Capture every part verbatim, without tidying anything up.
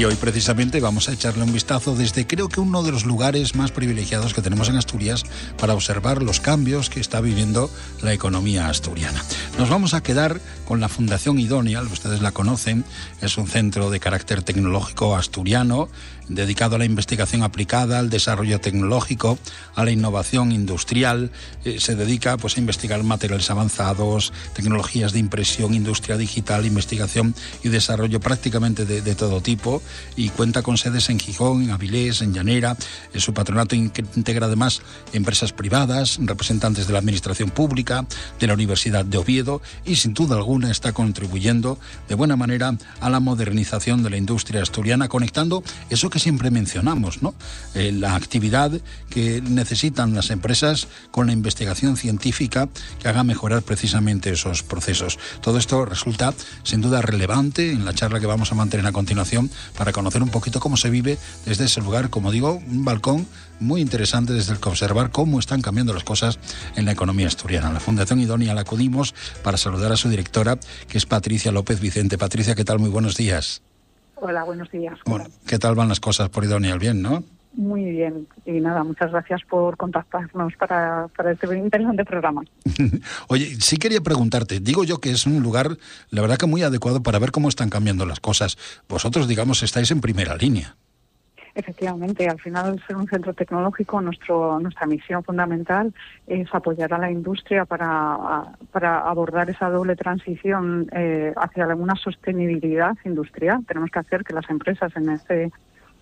Y hoy precisamente vamos a echarle un vistazo desde creo que uno de los lugares más privilegiados que tenemos en Asturias para observar los cambios que está viviendo la economía asturiana. Nos vamos a quedar con la Fundación Idonial, ustedes la conocen, es un centro de carácter tecnológico asturiano dedicado a la investigación aplicada, al desarrollo tecnológico, a la innovación industrial. Eh, se dedica pues, a investigar materiales avanzados, tecnologías de impresión, industria digital, investigación y desarrollo prácticamente de, de todo tipo, y cuenta con sedes en Gijón, en Avilés, en Llanera. En su patronato integra además empresas privadas, representantes de la administración pública, de la Universidad de Oviedo, y sin duda alguna está contribuyendo de buena manera a la modernización de la industria asturiana, conectando eso que siempre mencionamos, ¿no? Eh, la actividad que necesitan las empresas con la investigación científica que haga mejorar precisamente esos procesos. Todo esto resulta sin duda relevante en la charla que vamos a mantener a continuación para conocer un poquito cómo se vive desde ese lugar, como digo, un balcón muy interesante desde el que observar cómo están cambiando las cosas en la economía asturiana. La Fundación Idonial la acudimos para saludar a su directora, que es Patricia López Vicente. Patricia, ¿qué tal? Muy buenos días. Hola, buenos días. Bueno, ¿qué tal van las cosas por Idonial? Bien, ¿no? Muy bien. Y nada, muchas gracias por contactarnos para, para este interesante programa. Oye, sí quería preguntarte, digo yo que es un lugar, la verdad que muy adecuado para ver cómo están cambiando las cosas. Vosotros, digamos, estáis en primera línea. Efectivamente, al final, al ser un centro tecnológico, nuestro, nuestra misión fundamental es apoyar a la industria para, para abordar esa doble transición eh, hacia una sostenibilidad industrial. Tenemos que hacer que las empresas en este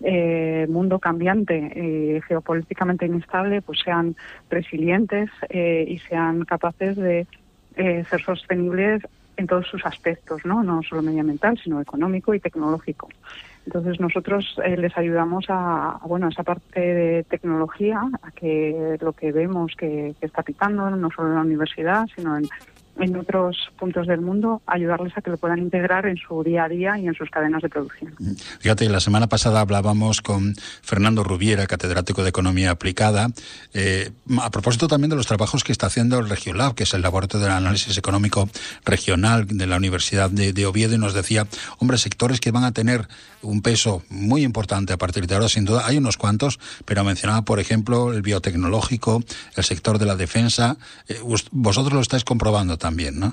eh, mundo cambiante y eh, geopolíticamente inestable pues sean resilientes eh, y sean capaces de eh, ser sostenibles en todos sus aspectos, ¿no? No solo medioambiental, sino económico y tecnológico. Entonces nosotros eh, les ayudamos a, a bueno a esa parte de tecnología, a que lo que vemos que, que está pitando, no solo en la universidad, sino en, en otros puntos del mundo, ayudarles a que lo puedan integrar en su día a día y en sus cadenas de producción. Fíjate, la semana pasada hablábamos con Fernando Rubiera, catedrático de Economía Aplicada, eh, a propósito también de los trabajos que está haciendo el Regiolab, que es el Laboratorio de Análisis Económico Regional de la Universidad de, de Oviedo, y nos decía, hombre, sectores que van a tener un peso muy importante a partir de ahora, sin duda, hay unos cuantos, pero mencionaba, por ejemplo, el biotecnológico, el sector de la defensa. Eh, vosotros lo estáis comprobando también, ¿no?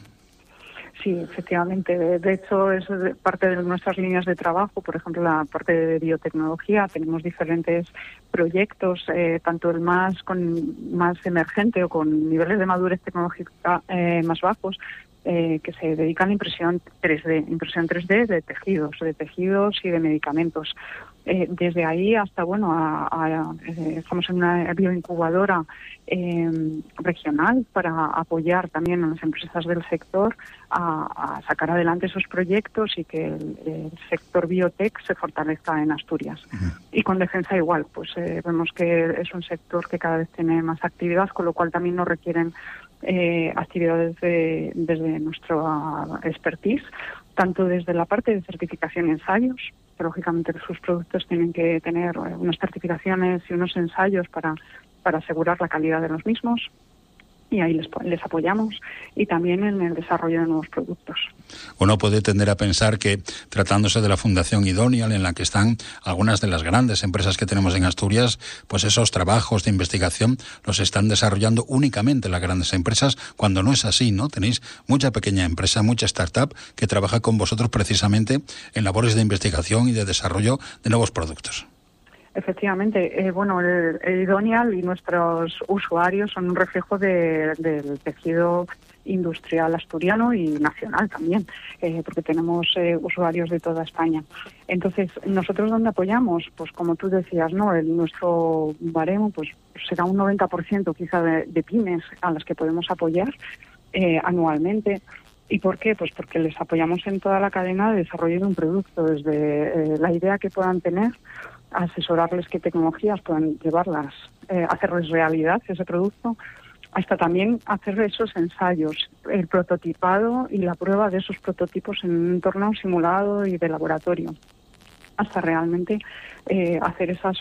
Sí, efectivamente. De, de hecho, es parte de nuestras líneas de trabajo. Por ejemplo, la parte de biotecnología. Tenemos diferentes proyectos, eh, tanto el más con más emergente o con niveles de madurez tecnológica eh, más bajos, eh, que se dedican a impresión tres D, impresión tres D de tejidos, de tejidos y de medicamentos. Eh, desde ahí hasta, bueno, a, a, eh, estamos en una bioincubadora eh, regional para apoyar también a las empresas del sector a, a sacar adelante esos proyectos y que el, el sector biotech se fortalezca en Asturias. Uh-huh. Y con defensa igual, pues eh, vemos que es un sector que cada vez tiene más actividad, con lo cual también nos requieren eh, actividades de, desde nuestra expertise, tanto desde la parte de certificación y ensayos, que lógicamente sus productos tienen que tener unas certificaciones y unos ensayos para, para asegurar la calidad de los mismos, y ahí les, les apoyamos, y también en el desarrollo de nuevos productos. Uno puede tender a pensar que, tratándose de la Fundación Idonial, en la que están algunas de las grandes empresas que tenemos en Asturias, pues esos trabajos de investigación los están desarrollando únicamente las grandes empresas, cuando no es así, ¿no? Tenéis mucha pequeña empresa, mucha startup que trabaja con vosotros precisamente en labores de investigación y de desarrollo de nuevos productos. Efectivamente, eh, bueno, el, el Idonial y nuestros usuarios son un reflejo de, del tejido industrial asturiano y nacional también, eh, porque tenemos eh, usuarios de toda España. Entonces, ¿nosotros dónde apoyamos? Pues como tú decías, ¿no? El, nuestro baremo pues será un noventa por ciento quizá de, de pymes a las que podemos apoyar eh, anualmente. ¿Y por qué? Pues porque les apoyamos en toda la cadena de desarrollo de un producto, desde eh, la idea que puedan tener, asesorarles qué tecnologías puedan llevarlas, eh, hacerles realidad ese producto, hasta también hacer esos ensayos, el prototipado y la prueba de esos prototipos en un entorno simulado y de laboratorio, hasta realmente eh, hacer esas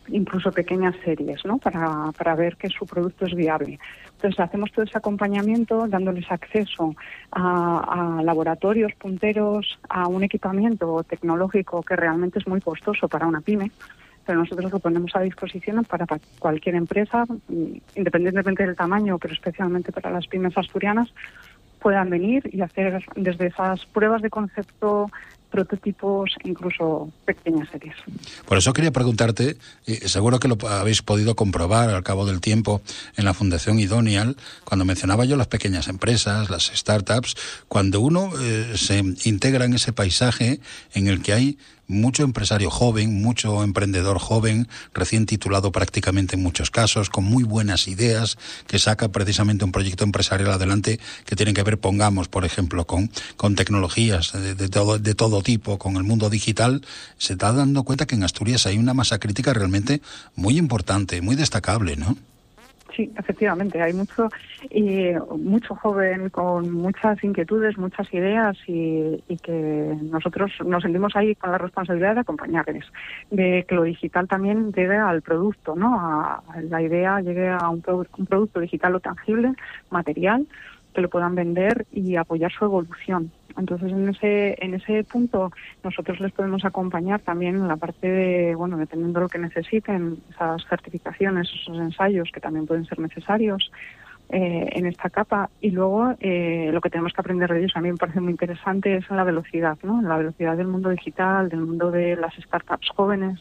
incluso pequeñas series, ¿no? Para, para ver que su producto es viable. Entonces hacemos todo ese acompañamiento dándoles acceso a, a laboratorios punteros, a un equipamiento tecnológico que realmente es muy costoso para una pyme, pero nosotros lo ponemos a disposición para cualquier empresa, independientemente del tamaño, pero especialmente para las pymes asturianas, puedan venir y hacer desde esas pruebas de concepto, prototipos, incluso pequeñas series. Por eso quería preguntarte, eh, seguro que lo habéis podido comprobar al cabo del tiempo en la Fundación Idonial, cuando mencionaba yo las pequeñas empresas, las startups, cuando uno eh, se integra en ese paisaje en el que hay mucho empresario joven, mucho emprendedor joven, recién titulado prácticamente en muchos casos, con muy buenas ideas, que saca precisamente un proyecto empresarial adelante que tiene que ver, pongamos, por ejemplo, con, con tecnologías de, de, todo, de todo tipo, con el mundo digital. Se está dando cuenta que en Asturias hay una masa crítica realmente muy importante, muy destacable, ¿no? Sí, efectivamente, hay mucho y mucho joven con muchas inquietudes, muchas ideas y, y que nosotros nos sentimos ahí con la responsabilidad de acompañarles, de que lo digital también llegue al producto, ¿no? A, a la idea llegue a un, pro, un producto digital o tangible, material, que lo puedan vender y apoyar su evolución. Entonces, en ese en ese punto nosotros les podemos acompañar también en la parte de, bueno, dependiendo de lo que necesiten, esas certificaciones, esos ensayos que también pueden ser necesarios eh, en esta capa. Y luego eh, lo que tenemos que aprender de ellos, a mí me parece muy interesante, es en la velocidad, ¿no? En la velocidad del mundo digital, del mundo de las startups jóvenes,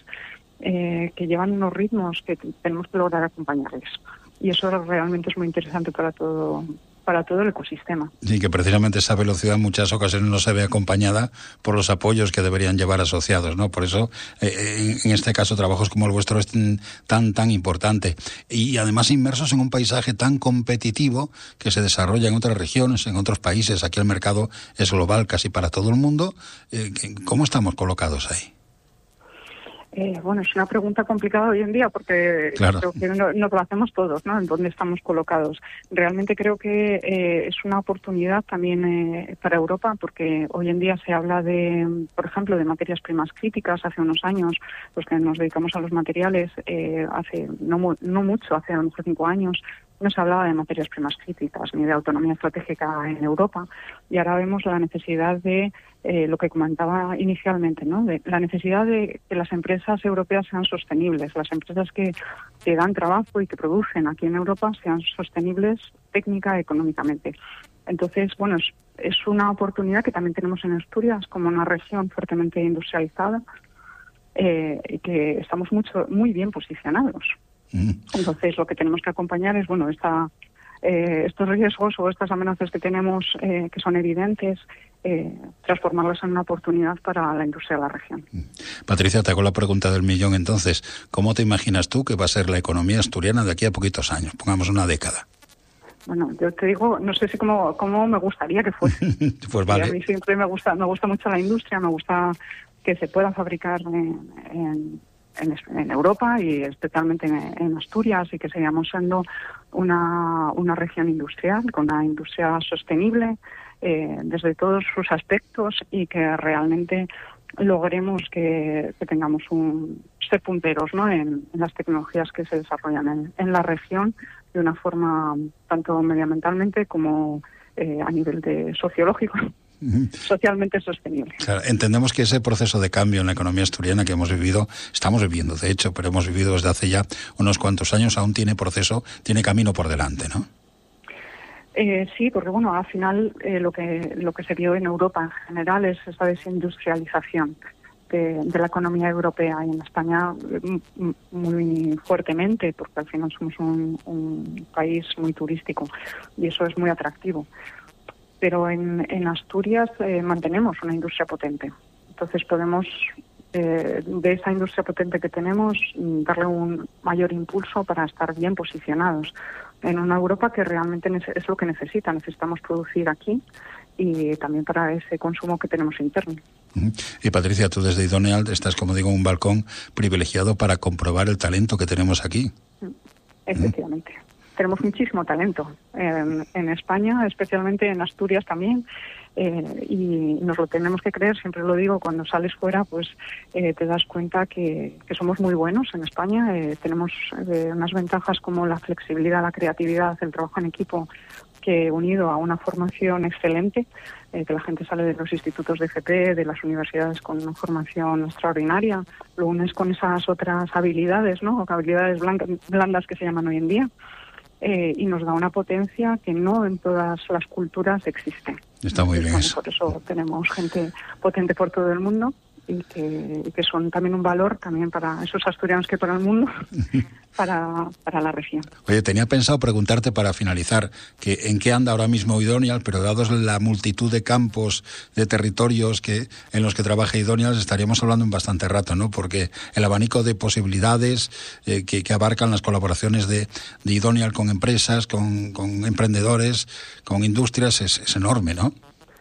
eh, que llevan unos ritmos que tenemos que lograr acompañarles. Y eso realmente es muy interesante para todo para todo el ecosistema. Sí, que precisamente esa velocidad en muchas ocasiones no se ve acompañada por los apoyos que deberían llevar asociados, ¿no? Por eso, eh, en este caso, trabajos como el vuestro es tan, tan importante. Y además inmersos en un paisaje tan competitivo que se desarrolla en otras regiones, en otros países. Aquí el mercado es global casi para todo el mundo. Eh, ¿Cómo estamos colocados ahí? Eh, bueno, es una pregunta complicada hoy en día porque claro. creo que no, nos lo hacemos todos, ¿no? En dónde estamos colocados. Realmente creo que eh, es una oportunidad también eh, para Europa, porque hoy en día se habla de, por ejemplo, de materias primas críticas. Hace unos años, los que nos dedicamos a los materiales, eh, hace no, no mucho, hace a lo mejor cinco años, no se hablaba de materias primas críticas ni de autonomía estratégica en Europa, y ahora vemos la necesidad de eh, lo que comentaba inicialmente, ¿no? De la necesidad de que las empresas europeas sean sostenibles, las empresas que, que dan trabajo y que producen aquí en Europa sean sostenibles técnica y económicamente. Entonces, bueno, es, es una oportunidad que también tenemos en Asturias como una región fuertemente industrializada eh, y que estamos mucho muy bien posicionados. Entonces, lo que tenemos que acompañar es, bueno, esta, eh, estos riesgos o estas amenazas que tenemos, eh, que son evidentes, eh, transformarlas en una oportunidad para la industria de la región. Patricia, te hago la pregunta del millón entonces. ¿Cómo te imaginas tú que va a ser la economía asturiana de aquí a poquitos años? Pongamos una década. Bueno, yo te digo, no sé si cómo, cómo me gustaría que fuese. Pues vale. Y a mí siempre me gusta, me gusta mucho la industria, me gusta que se pueda fabricar en... en En, en Europa y especialmente en, en Asturias, y que sigamos siendo una, una región industrial, con una industria sostenible eh, desde todos sus aspectos, y que realmente logremos que, que tengamos un ser punteros, ¿no? en, en las tecnologías que se desarrollan en, en la región de una forma tanto medioambientalmente como eh, a nivel de sociológico. Socialmente sostenible. Claro, entendemos que ese proceso de cambio en la economía asturiana que hemos vivido, estamos viviendo de hecho, pero hemos vivido desde hace ya unos cuantos años, aún tiene proceso, tiene camino por delante, ¿no? Eh, sí, porque bueno, al final eh, lo que lo que se vio en Europa en general es esta desindustrialización de, de la economía europea, y en España muy fuertemente, porque al final somos un, un país muy turístico y eso es muy atractivo. Pero en, en Asturias eh, mantenemos una industria potente. Entonces podemos, eh, de esa industria potente que tenemos, darle un mayor impulso para estar bien posicionados en una Europa que realmente es lo que necesita. Necesitamos producir aquí y también para ese consumo que tenemos interno. Y Patricia, tú desde Idonial estás, como digo, en un balcón privilegiado para comprobar el talento que tenemos aquí. Efectivamente. tenemos muchísimo talento en, en España, especialmente en Asturias también. Eh, y nos lo tenemos que creer, siempre lo digo, cuando sales fuera pues eh, te das cuenta que, que somos muy buenos en España. Eh, tenemos eh, unas ventajas como la flexibilidad, la creatividad, el trabajo en equipo, que unido a una formación excelente, eh, que la gente sale de los institutos de F P, de las universidades con una formación extraordinaria, lo unes con esas otras habilidades, ¿no? habilidades blancas, blandas que se llaman hoy en día, eh, y nos da una potencia que no en todas las culturas existe. Está muy bien eso. Por eso tenemos gente potente por todo el mundo y que, y que son también un valor también para esos asturianos que para el mundo, para, para la región. Oye, tenía pensado preguntarte para finalizar que en qué anda ahora mismo Idonial, pero dados la multitud de campos, de territorios que en los que trabaja Idonial, estaríamos hablando en bastante rato, ¿no? Porque el abanico de posibilidades eh, que, que abarcan las colaboraciones de, de Idonial con empresas, con, con emprendedores, con industrias, es, es enorme, ¿no?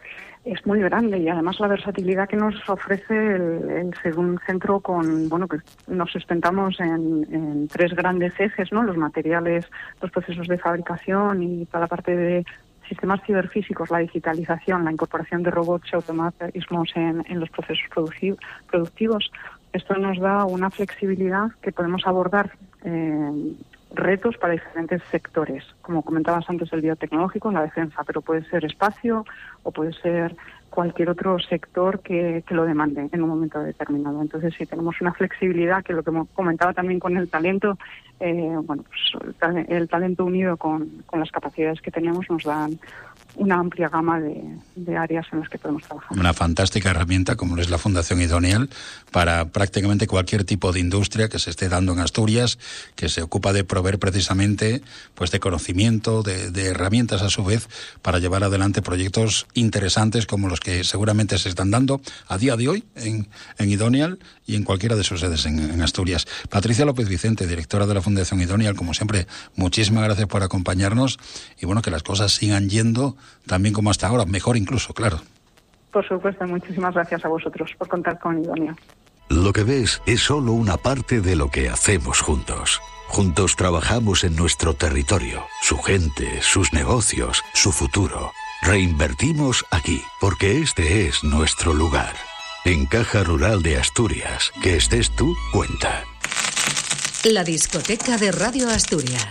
Es muy grande y además la versatilidad que nos ofrece el, el ser un centro con, bueno, que nos sustentamos en, en tres grandes ejes, ¿no? Los materiales, los procesos de fabricación y toda la parte de sistemas ciberfísicos, la digitalización, la incorporación de robots y automatismos en, en los procesos productivos. Esto nos da una flexibilidad que podemos abordar eh, retos para diferentes sectores, como comentabas antes, el biotecnológico, la defensa, pero puede ser espacio o puede ser cualquier otro sector que, que lo demande en un momento determinado. Entonces, sí, tenemos una flexibilidad que lo que comentaba también con el talento, eh, bueno, pues el talento unido con, con las capacidades que tenemos nos dan una amplia gama de, de áreas en las que podemos trabajar. Una fantástica herramienta como es la Fundación Idonial para prácticamente cualquier tipo de industria que se esté dando en Asturias, que se ocupa de proveer precisamente pues de conocimiento, de, de herramientas a su vez para llevar adelante proyectos interesantes como los que seguramente se están dando a día de hoy en, en Idonial y en cualquiera de sus sedes en, en Asturias. Patricia López Vicente, directora de la Fundación Idonial, como siempre, muchísimas gracias por acompañarnos y bueno, que las cosas sigan yendo también como hasta ahora, mejor incluso, claro. Por supuesto, muchísimas gracias a vosotros por contar con Idonial. Lo que ves es solo una parte de lo que hacemos juntos. Juntos trabajamos en nuestro territorio, su gente, sus negocios, su futuro. Reinvertimos aquí, porque este es nuestro lugar. En Caja Rural de Asturias, que estés tú, cuenta. La discoteca de Radio Asturias.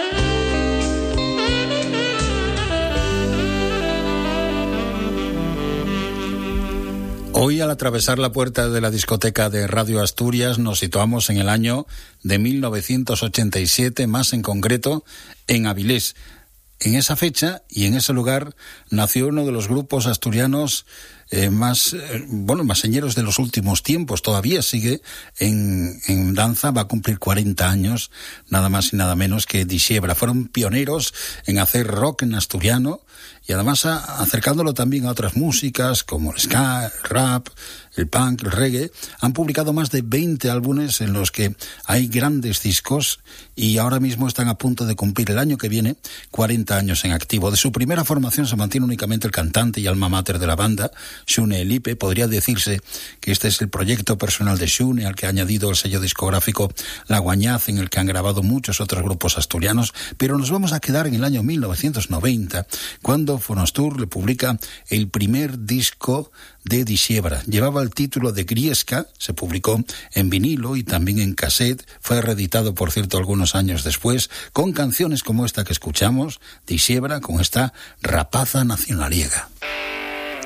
Hoy, al atravesar la puerta de la discoteca de Radio Asturias, nos situamos en el año de mil novecientos ochenta y siete, más en concreto en Avilés. En esa fecha y en ese lugar nació uno de los grupos asturianos eh, más, eh, bueno, más señeros de los últimos tiempos. Todavía sigue en, en danza, va a cumplir cuarenta años, nada más y nada menos que Disiebra. Fueron pioneros en hacer rock en asturiano y además a, acercándolo también a otras músicas como el ska, el rap, el punk, el reggae. Han publicado más de veinte álbumes en los que hay grandes discos y ahora mismo están a punto de cumplir el año que viene cuarenta años en activo. De su primera formación se mantiene únicamente el cantante y alma mater de la banda, Xune Elipe. Podría decirse que este es el proyecto personal de Xune, al que ha añadido el sello discográfico La Guañaz, en el que han grabado muchos otros grupos asturianos, pero nos vamos a quedar en el año mil novecientos noventa, cuando Fonostur le publica el primer disco de Disiebra. Llevaba el título de Griesca, se publicó en vinilo y también en cassette, fue reeditado, por cierto, algunos años después, con canciones como esta que escuchamos, Disiebra, con esta rapaza nacionaliega.